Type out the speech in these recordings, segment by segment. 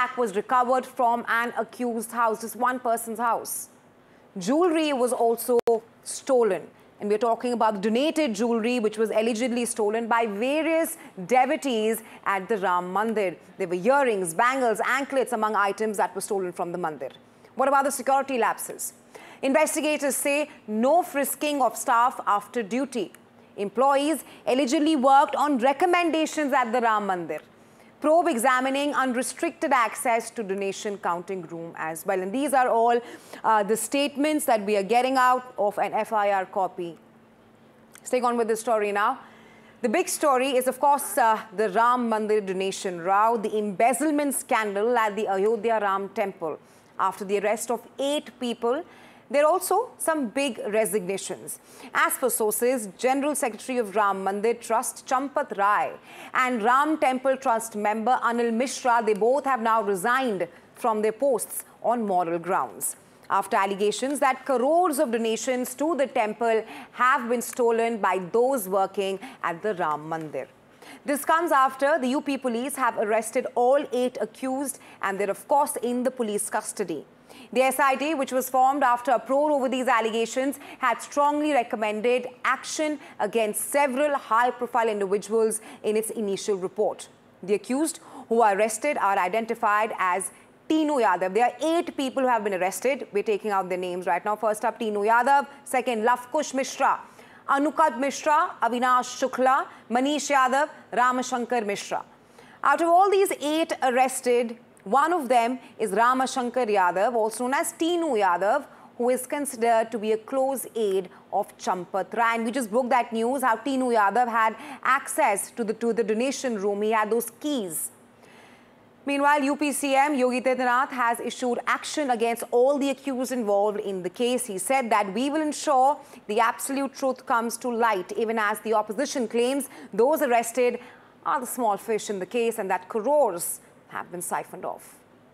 lakh was recovered from an accused house, just one person's house. Jewelry was also stolen. And we're talking about donated jewelry which was allegedly stolen by various devotees at the Ram Mandir. There were earrings, bangles, anklets among items that were stolen from the Mandir. What about the security lapses? Investigators say no frisking of staff after duty. Employees allegedly worked on recommendations at the Ram Mandir. Probe examining unrestricted access to donation counting room as well. And these are all the statements that we are getting out of an FIR copy. Staying on with the story now. The big story is, of course, the Ram Mandir donation row, the embezzlement scandal at the Ayodhya Ram Temple. After the arrest of 8 people, there are also some big resignations. As per sources, General Secretary of Ram Mandir Trust Champat Rai and Ram Temple Trust member Anil Mishra, they both have now resigned from their posts on moral grounds, after allegations that crores of donations to the temple have been stolen by those working at the Ram Mandir. This comes after the UP police have arrested all 8 accused and they're of course in the police custody. The SIT, which was formed after uproar over these allegations, had strongly recommended action against several high-profile individuals in its initial report. The accused who are arrested are identified as Tinu Yadav. There are 8 people who have been arrested. We're taking out their names right now. First up, Tinu Yadav. Second, Lavkush Mishra, Anukat Mishra, Avinash Shukla, Manish Yadav, Ramashankar Mishra. Out of all these 8 arrested, one of them is Ramashankar Yadav, also known as Tinu Yadav, who is considered to be a close aide of Champat Rai. And we just broke that news, how Tinu Yadav had access to the donation room. He had those keys. Meanwhile, UP CM Yogi Adityanath has issued action against all the accused involved in the case. He said that we will ensure the absolute truth comes to light, even as the opposition claims those arrested are the small fish in the case and that crores have been siphoned off.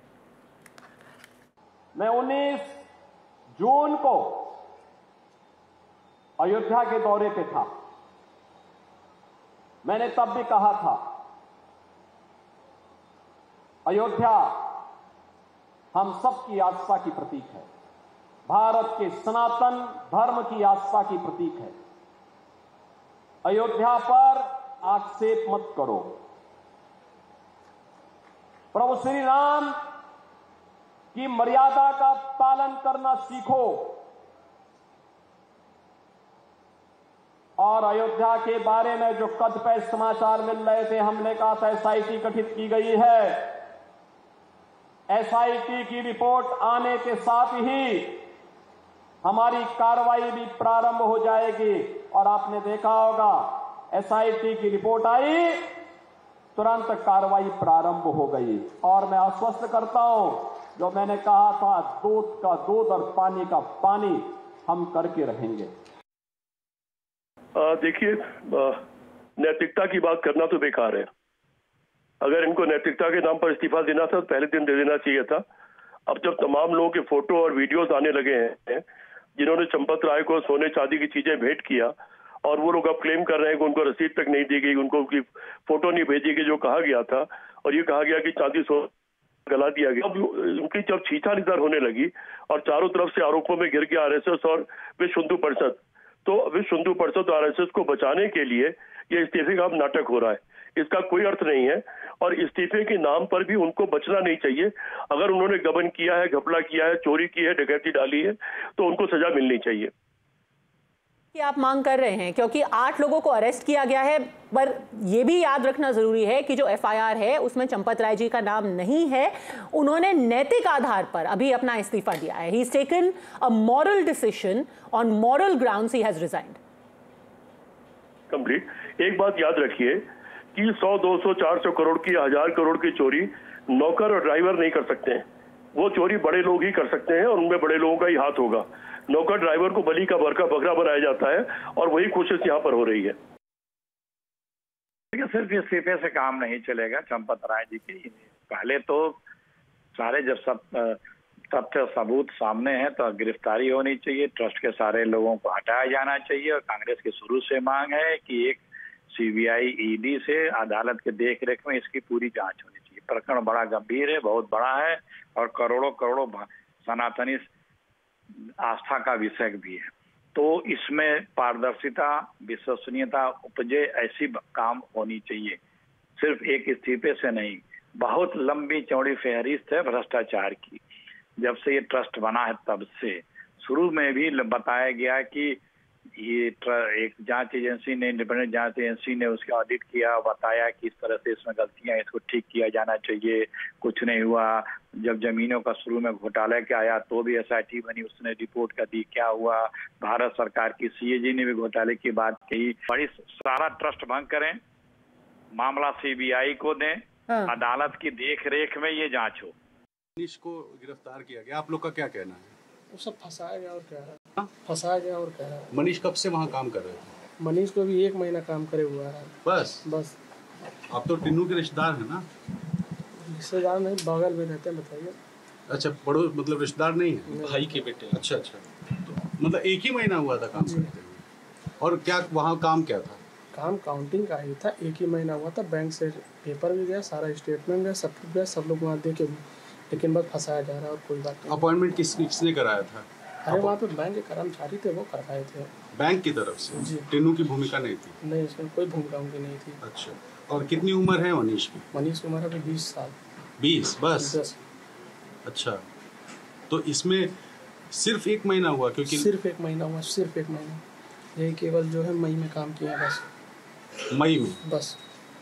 मैं 19 जून को अयोध्या के दौरे पे था। मैंने तब भी कहा था, अयोध्या हम सबकी आस्था की प्रतीक है, भारत के सनातन धर्म की आस्था की प्रतीक है। अयोध्या पर आक्षेप मत करो। प्रभु श्री राम की मर्यादा का पालन करना सीखो और अयोध्या के बारे में जो कतिपय समाचार मिल रहे थे, हमने कहा था एसआईटी गठित की गई है। एसआईटी की रिपोर्ट आने के साथ ही हमारी कार्रवाई भी प्रारंभ हो जाएगी और आपने देखा होगा एसआईटी की रिपोर्ट आई, तुरंत कार्रवाई प्रारंभ हो गई और मैं आश्वस्त करता हूं, जो मैंने कहा था दूध का दूध और पानी का पानी हम करके रहेंगे। देखिए, नैतिकता की बात करना तो बेकार है। अगर इनको नैतिकता के नाम पर इस्तीफा देना था तो पहले दिन दे देना चाहिए था। अब जब तमाम लोगों के फोटो और वीडियोस आने लगे हैं जिन्होंने चंपत राय को सोने चांदी की चीजें भेंट किया और वो लोग अब क्लेम कर रहे हैं कि उनको रसीद तक नहीं दी गई, उनको फोटो नहीं भेजी गई जो कहा गया था, और ये कहा गया कि चांदी गला दिया गया। अब उनकी जब छीछा नितर होने लगी और चारों तरफ से आरोपों में घिर गया आरएसएस और विश्व हिंदू परिषद, तो विश्व हिंदू परिषद और आरएसएस को बचाने के लिए ये इस्तीफे का अब नाटक हो रहा है। इसका कोई अर्थ नहीं है और इस्तीफे के नाम पर भी उनको बचना नहीं चाहिए। अगर उन्होंने गबन किया है, घपला किया है, चोरी की है, डकैती डाली है, तो उनको सजा मिलनी चाहिए। कि आप मांग कर रहे हैं, क्योंकि 8 लोगों को अरेस्ट किया गया है, पर यह भी याद रखना जरूरी है कि जो एफआईआर है उसमें चंपत राय जी का नाम नहीं है। उन्होंने नैतिक आधार पर अभी अपना इस्तीफा दिया है। He is taken a moral decision, on moral grounds he has रिजाइन्ड। Complete. एक बात याद रखिए कि 100, 200, 400 करोड़ की, 1000 करोड़ की चोरी नौकर और ड्राइवर नहीं कर सकते हैं। वो चोरी बड़े लोग ही कर सकते हैं और उनमें बड़े लोगों का ही हाथ होगा। नौकर ड्राइवर को बलि का बकरा बनाया जाता है और वही कोशिश यहाँ पर हो रही है। सिर्फ इस्तीफे से काम नहीं चलेगा चंपत राय जी की। पहले तो सारे जब सब तथ्य सबूत सामने हैं तो गिरफ्तारी होनी चाहिए, ट्रस्ट के सारे लोगों को हटाया जाना चाहिए। और कांग्रेस की शुरू से मांग है कि एक सीबीआई ईडी से अदालत के देख रेख में इसकी पूरी जांच होनी चाहिए। प्रकरण बड़ा गंभीर है, बहुत बड़ा है और करोड़ों करोड़ों सनातनी आस्था का विषय भी है। तो इसमें पारदर्शिता, विश्वसनीयता उपजे, ऐसी काम होनी चाहिए। सिर्फ एक इस्तीफे से नहीं, बहुत लंबी चौड़ी फहरिस्त है भ्रष्टाचार की। जब से ये ट्रस्ट बना है तब से शुरू में भी बताया गया कि ये एक जांच एजेंसी ने, इंडिपेंडेंट जांच एजेंसी ने उसका ऑडिट किया, बताया कि इस तरह से इसमें गलतियां, इसको ठीक किया जाना चाहिए, कुछ नहीं हुआ। जब जमीनों का शुरू में घोटाला क्या आया तो भी एसआईटी बनी, उसने रिपोर्ट कर दी, क्या हुआ। भारत सरकार की सीएजी ने भी घोटाले की बात कही। बड़ी सारा ट्रस्ट भंग करें, मामला सीबीआई को दें, अदालत की देख रेख में ये जांच हो। मनीष को गिरफ्तार किया गया, आप लोग का क्या कहना है? वो सब फंसाया गया और क्या है, फंसाया गया और क्या है। मनीष कब से वहाँ काम कर रहे थे? मनीष को भी 1 महीना काम करे हुआ है बस। आप तो टिन्नू के रिश्तेदार हैं ना? रिश्तेदार नहीं, बगल में रहते हैं। बताइए। अच्छा, पड़ोस मतलब रिश्तेदार नहीं है, भाई के बेटे। अच्छा, तो मतलब 1 ही महीना हुआ था काम करते हुए। और क्या वहाँ काम क्या था? काम काउंटिंग का ही था, 1 ही महीना हुआ था। बैंक से पेपर भी गया, सारा स्टेटमेंट गया, सब कुछ गया, सब लोग वहाँ दे के, लेकिन बस फंसाया जा रहा है और कोई बात नहीं। अपॉइंटमेंट किसने कराया था? अरे वहाँ पे बैंक के कर्मचारी थे, वो करवाए थे बैंक की तरफ से जी। टिन्नू की भूमिका नहीं थी? नहीं, इसमें कोई भूमिका उनकी नहीं थी। अच्छा, और कितनी उम्र है मनीष की? मनीष की उम्र अभी 20 साल। 20 बस? अच्छा, तो इसमें सिर्फ 1 महीना हुआ? क्योंकि सिर्फ 1 महीना हुआ, सिर्फ 1 महीना। यही केवल जो है मई में काम किया बस। मई में बस?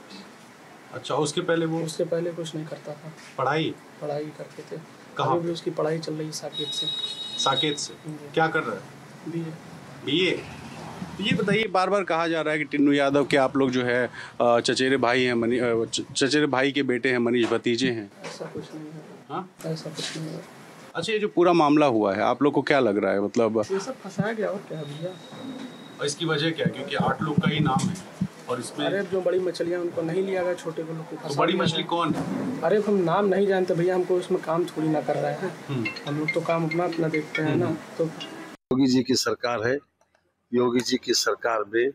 अच्छा, उसके पहले कुछ नहीं करता था। पढ़ाई करते थे। कहाँ भी उसकी पढ़ाई चल रही है साकेत से। क्या कर रहा है? बीए। तो ये बताइए, बार बार कहा जा रहा है कि टिन्नू यादव के आप लोग जो है चचेरे भाई हैं, चचेरे भाई के बेटे हैं, मनीष भतीजे हैं। ऐसा कुछ नहीं है। हाँ, ऐसा कुछ नहीं है। अच्छा, ये जो पूरा मामला हुआ है, आप लोग को क्या लग रहा है? मतलब ये सब फंसाया गया और क्या भैया। और इसकी वजह क्या है? क्योंकि 8 लोग का ही नाम है और इसमें अरे जो बड़ी मछलियाँ उनको नहीं लिया गया, छोटे को लोग को तो बड़ी मछली कौन है? अरे हम नाम नहीं जानते भैया, हमको इसमें काम थोड़ी ना कर रहे हैं। हम लोग तो काम अपना देखते हैं ना। तो योगी जी की सरकार है, योगी जी की सरकार में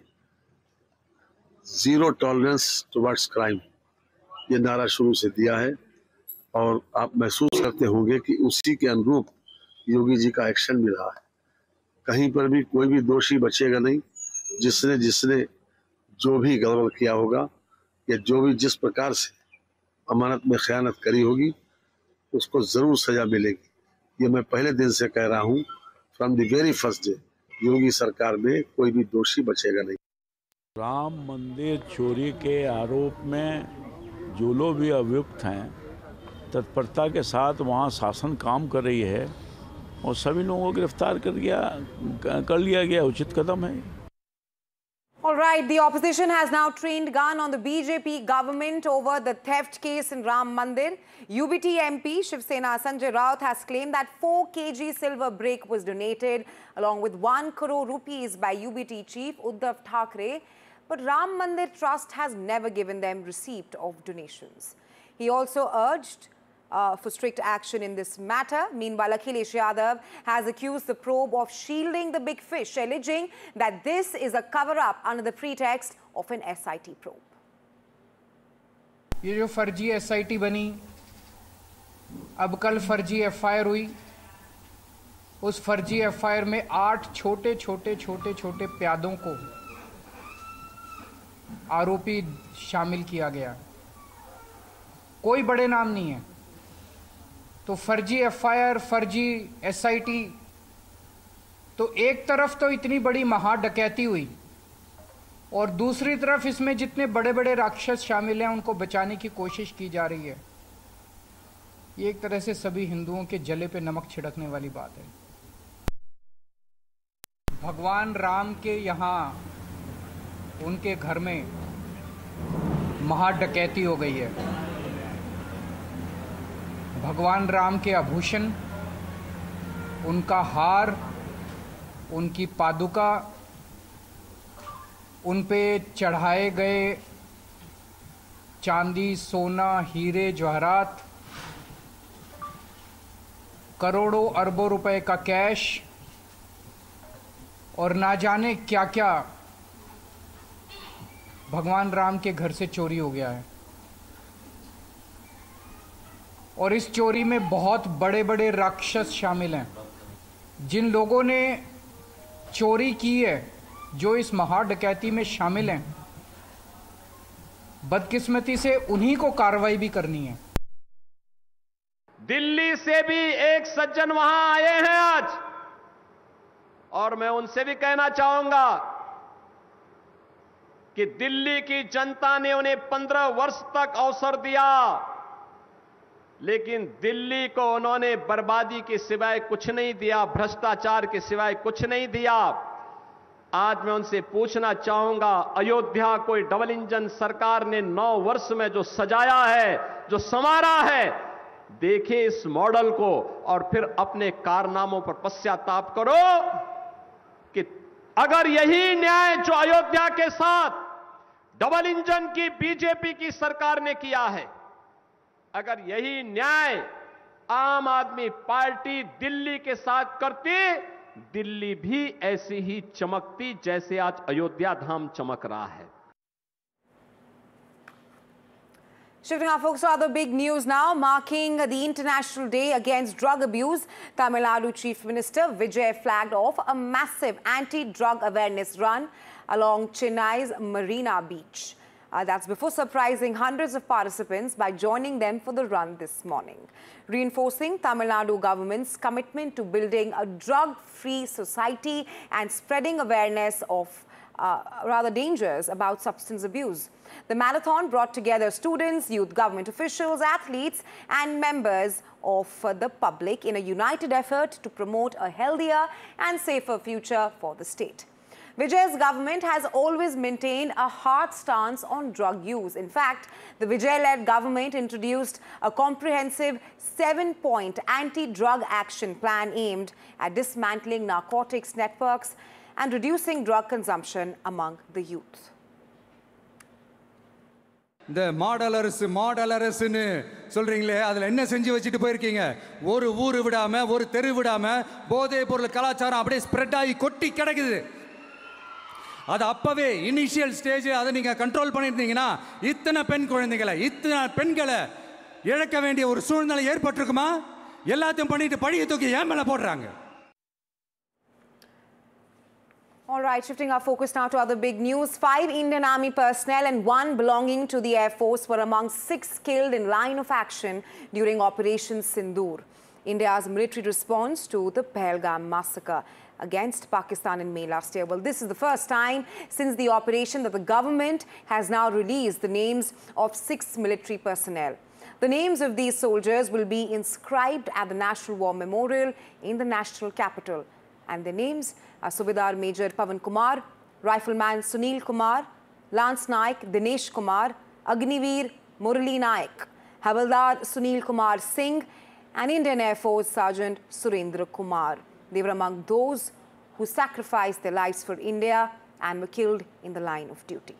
0 टॉलरेंस टुवर्ड्स क्राइम, ये नारा शुरू से दिया है। और आप महसूस करते होंगे कि उसी के अनुरूप योगी जी का एक्शन भी रहा है। कहीं पर भी कोई भी दोषी बचेगा नहीं। जिसने जो भी गड़बड़ किया होगा या जो भी जिस प्रकार से अमानत में खयानत करी होगी, उसको जरूर सजा मिलेगी। ये मैं पहले दिन से कह रहा हूँ, from the very first day, योगी सरकार में कोई भी दोषी बचेगा नहीं। राम मंदिर चोरी के आरोप में जो लोग भी अभियुक्त हैं, तत्परता के साथ वहाँ शासन काम कर रही है और सभी लोगों को गिरफ्तार कर लिया गया, उचित कदम है। All right, the opposition has now trained gun on the BJP government over the theft case in Ram Mandir. UBT MP Shiv Sena Sanjay Raut has claimed that 4 kg silver brick was donated along with 1 crore rupees by UBT chief Uddhav Thackeray. But Ram Mandir Trust has never given them receipt of donations. He also urged for strict action in this matter. Meanwhile, Akhilesh Yadav has accused the probe of shielding the big fish, alleging that this is a cover-up under the pretext of an SIT probe. ये जो फर्जी SIT बनी, अब कल फर्जी FIR हुई, उस फर्जी FIR में 8 छोटे प्यादों को आरोपी शामिल किया गया। कोई बड़े नाम नहीं है। तो फर्जी FIR, फर्जी SIT, तो एक तरफ तो इतनी बड़ी महा डकैती हुई और दूसरी तरफ इसमें जितने बड़े बड़े राक्षस शामिल हैं उनको बचाने की कोशिश की जा रही है। ये एक तरह से सभी हिंदुओं के जले पे नमक छिड़कने वाली बात है। भगवान राम के यहाँ उनके घर में महा डकैती हो गई है। भगवान राम के आभूषण, उनका हार, उनकी पादुका, उन पे चढ़ाए गए चांदी, सोना, हीरे, जवाहरात, करोड़ों अरबों रुपए का कैश और ना जाने क्या क्या भगवान राम के घर से चोरी हो गया है। और इस चोरी में बहुत बड़े बड़े राक्षस शामिल हैं। जिन लोगों ने चोरी की है, जो इस महा डकैती में शामिल हैं, बदकिस्मती से उन्हीं को कार्रवाई भी करनी है। दिल्ली से भी एक सज्जन वहां आए हैं आज, और मैं उनसे भी कहना चाहूंगा कि दिल्ली की जनता ने उन्हें 15 वर्ष तक अवसर दिया, लेकिन दिल्ली को उन्होंने बर्बादी के सिवाय कुछ नहीं दिया, भ्रष्टाचार के सिवाय कुछ नहीं दिया। आज मैं उनसे पूछना चाहूंगा, अयोध्या कोई डबल इंजन सरकार ने 9 वर्ष में जो सजाया है, जो संवारा है, देखिए इस मॉडल को और फिर अपने कारनामों पर पश्चाताप करो कि अगर यही न्याय जो अयोध्या के साथ डबल इंजन की बीजेपी की सरकार ने किया है, अगर यही न्याय आम आदमी पार्टी दिल्ली के साथ करती, दिल्ली भी ऐसी ही चमकती जैसे आज अयोध्या धाम चमक रहा है। Shifting our focus to other big news now, marking the International Day Against Drug Abuse, Tamil Nadu Chief Minister Vijay flagged off a massive anti-drug awareness run along Chennai's Marina Beach. That's before surprising hundreds of participants by joining them for the run this morning, reinforcing Tamil Nadu government's commitment to building a drug-free society and spreading awareness of rather dangers about substance abuse. The marathon brought together students, youth government officials, athletes and members of the public in a united effort to promote a healthier and safer future for the state. Vijay's government has always maintained a hard stance on drug use. In fact, the Vijay-led government introduced a comprehensive 7-point anti-drug action plan aimed at dismantling narcotics networks and reducing drug consumption among the youth. இந்த model அரசுன்னு சொல்றீங்களே, அதுல என்ன செஞ்சு வச்சிட்டு போயிருக்கீங்க? ஒரு ஊரு விடாம, ஒரு தெரு விடாம போதைப் பொருள் கலாச்சாரம் அப்படியே ஸ்ப்ரெட் ஆகி கொட்டி கிடக்குது. அது அப்பவே இனிஷியல் ஸ்டேஜ் அதை நீங்க கண்ட்ரோல் பண்ணிருந்தீங்கன்னா இத்தனை பெண் குழந்தைகளை, இத்தனை பெண்களை இழக்க வேண்டிய ஒரு சூழ்நிலை ஏற்பட்டிருக்குமா? எல்லாத்தையும் பண்ணிட்டு பழிய தூக்கி ஏன் மேல போடுறாங்க? All right, shifting our focus now to other big news. 5 Indian Army personnel and 1 belonging to the Air Force were among 6 killed in line of action during Operation Sindoor, India's military response to the Pahalgam massacre against Pakistan in May last year. Well, this is the first time since the operation that the government has now released the names of 6 military personnel. The names of these soldiers will be inscribed at the National War Memorial in the national capital. And their names are Subedar Major Pavan Kumar, Rifleman Sunil Kumar, Lance Naik Dinesh Kumar, Agniveer Murali Naik, Havaldar Sunil Kumar Singh, and Indian Air Force Sergeant Surendra Kumar. They were among those who sacrificed their lives for India and were killed in the line of duty.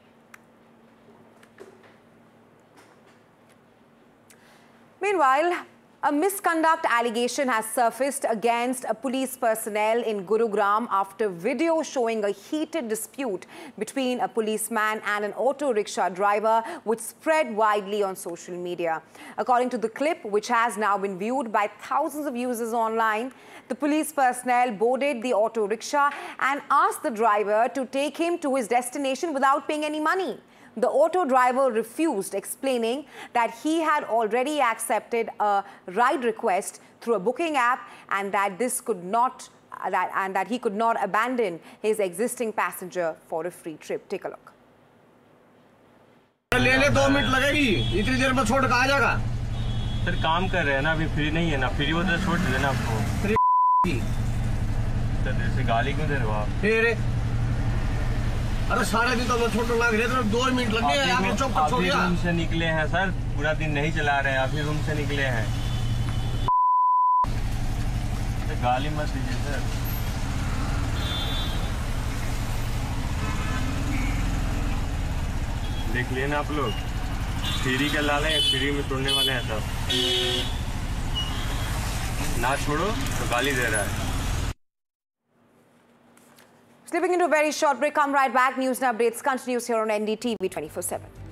Meanwhile, a misconduct allegation has surfaced against a police personnel in Gurugram after video showing a heated dispute between a policeman and an auto rickshaw driver, which spread widely on social media. According to the clip, which has now been viewed by thousands of users online, the police personnel boarded the auto rickshaw and asked the driver to take him to his destination without paying any money. The auto driver refused, explaining that he had already accepted a ride request through a booking app and that this could not that he could not abandon his existing passenger for a free trip. Take a look. ले 2 minute लगेगी, इतनी देर में छोड़ के आ जाएगा। Sir काम कर रहे हैं ना, अभी फ्री नहीं है ना, फ्री हो तो छोड़ देना आपको। सर ऐसे गाली क्यों दे रहे हो आप? अरे सारे दिन तो मैं छोड़ लग रहे, 2 मिनट लग गए, आगे चौक पर छोड़ दिया। रूम से निकले हैं सर, पूरा दिन नहीं चला रहे हैं, अभी रूम से निकले हैं। गाली मत दीजिए सर। देख लिए ना आप लोग, फ्री के लाले फ्री में तोड़ने वाले हैं सब। ना छोड़ो तो गाली दे रहा है। Slipping into a very short break, come right back. News and updates continues here on NDTV 24/7.